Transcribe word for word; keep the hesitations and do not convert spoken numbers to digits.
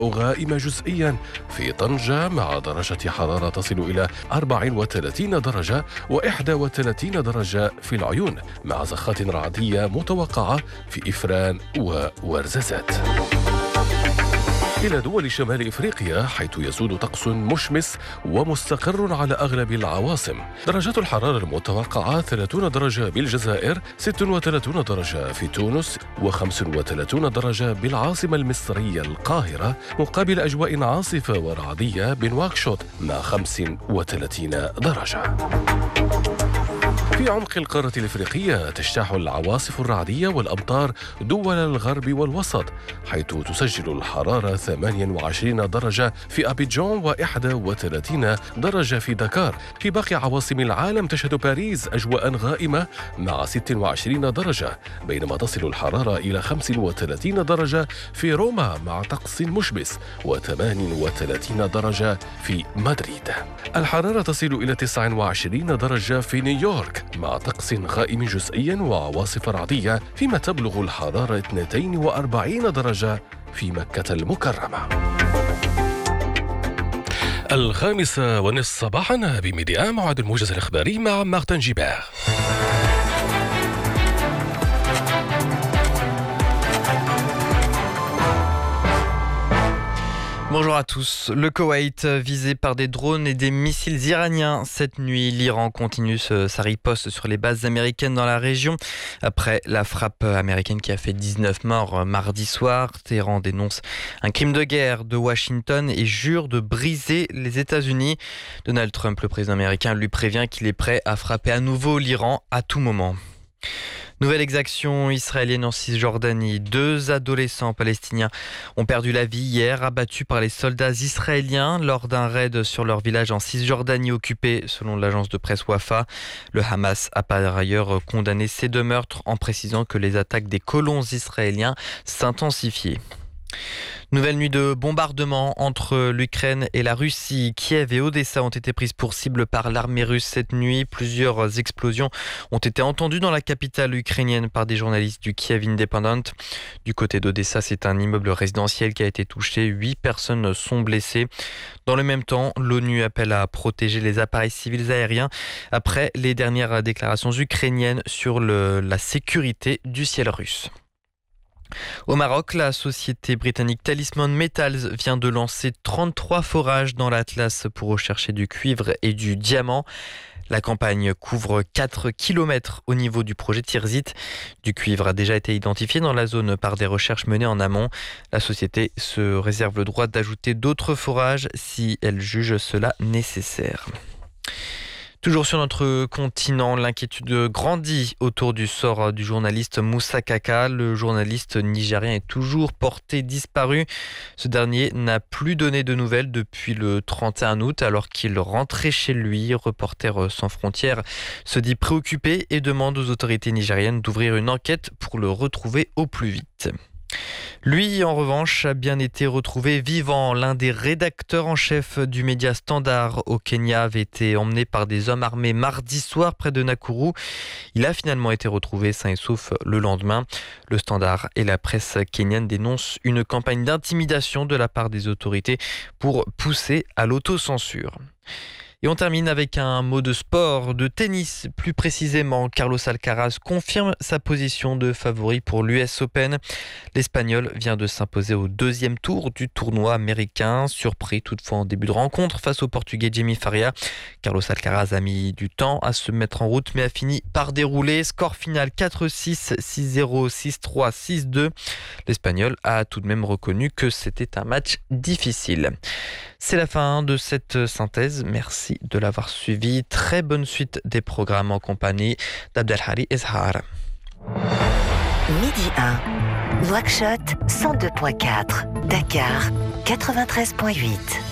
غائمة جزئيا في طنجة مع درجة حرارة تصل إلى أربعة وثلاثين درجة وواحد وثلاثين درجة في العيون، مع زخات رعدية متوقعة في إفران وورزازات. إلى دول شمال إفريقيا، حيث يسود طقس مشمس ومستقر على أغلب العواصم. درجات الحرارة المتوقعة ثلاثين درجة بالجزائر، ستة وثلاثين درجة في تونس، وخمسة وثلاثين درجة بالعاصمة المصرية القاهرة، مقابل أجواء عاصفة ورعدية بنواكشوط مع خمسة وثلاثين درجة. في عمق القارة الإفريقية تجتاح العواصف الرعدية والأمطار دول الغرب والوسط، حيث تسجل الحرارة ثمانية وعشرين درجة في أبيجان وواحد وثلاثين درجة في دكار. في باقي عواصم العالم تشهد باريس أجواء غائمة مع ستة وعشرين درجة، بينما تصل الحرارة إلى خمسة وثلاثين درجة في روما مع طقس مشمس، وثمانية وثلاثين درجة في مدريد. الحرارة تصل إلى تسعة وعشرين درجة في نيويورك مع طقس غائم جزئيا وعواصف رعدية، فيما تبلغ الحرارة اثنتين وأربعين درجة في مكة المكرمة. الخامسة ونصف صباحا بميديا، موعد الموجز الإخباري مع مارتن جيبير. Bonjour à tous. Le Koweït visé par des drones et des missiles iraniens. Cette nuit, l'Iran continue sa riposte sur les bases américaines dans la région. Après la frappe américaine qui a fait dix-neuf morts mardi soir, Téhéran dénonce un crime de guerre de Washington et jure de briser les États-Unis. Donald Trump, le président américain, lui prévient qu'il est prêt à frapper à nouveau l'Iran à tout moment. Nouvelle exaction israélienne en Cisjordanie. Deux adolescents palestiniens ont perdu la vie hier, abattus par les soldats israéliens lors d'un raid sur leur village en Cisjordanie occupé, selon l'agence de presse Wafa. Le Hamas a par ailleurs condamné ces deux meurtres en précisant que les attaques des colons israéliens s'intensifiaient. Nouvelle nuit de bombardement entre l'Ukraine et la Russie. Kiev et Odessa ont été prises pour cible par l'armée russe cette nuit. Plusieurs explosions ont été entendues dans la capitale ukrainienne par des journalistes du Kiev Independent. Du côté d'Odessa, c'est un immeuble résidentiel qui a été touché. Huit personnes sont blessées. Dans le même temps, l'ONU appelle à protéger les appareils civils aériens après les dernières déclarations ukrainiennes sur le, la sécurité du ciel russe. Au Maroc, la société britannique Talisman Metals vient de lancer trente-trois forages dans l'Atlas pour rechercher du cuivre et du diamant. La campagne couvre quatre kilomètres au niveau du projet Tirzit. Du cuivre a déjà été identifié dans la zone par des recherches menées en amont. La société se réserve le droit d'ajouter d'autres forages si elle juge cela nécessaire. Toujours sur notre continent, l'inquiétude grandit autour du sort du journaliste Moussa Kaka. Le journaliste nigérien est toujours porté disparu. Ce dernier n'a plus donné de nouvelles depuis le trente et un août alors qu'il rentrait chez lui. Reporters sans frontières se dit préoccupé et demande aux autorités nigériennes d'ouvrir une enquête pour le retrouver au plus vite. Lui, en revanche, a bien été retrouvé vivant. L'un des rédacteurs en chef du média Standard au Kenya avait été emmené par des hommes armés mardi soir près de Nakuru. Il a finalement été retrouvé sain et sauf le lendemain. Le Standard et la presse kenyane dénoncent une campagne d'intimidation de la part des autorités pour pousser à l'autocensure. Et on termine avec un mot de sport, de tennis plus précisément. Carlos Alcaraz confirme sa position de favori pour l'U S Open. L'Espagnol vient de s'imposer au deuxième tour du tournoi américain. Surpris toutefois en début de rencontre face au Portugais Jamie Faria. Carlos Alcaraz a mis du temps à se mettre en route mais a fini par dérouler. Score final quatre six, six zéro, six trois, six deux. L'Espagnol a tout de même reconnu que c'était un match difficile. C'est la fin de cette synthèse. Merci de l'avoir suivi. Très bonne suite des programmes en compagnie d'Abdelhari Ezhar. Midi un, Nouakchott cent deux virgule quatre, Dakar quatre-vingt-treize virgule huit.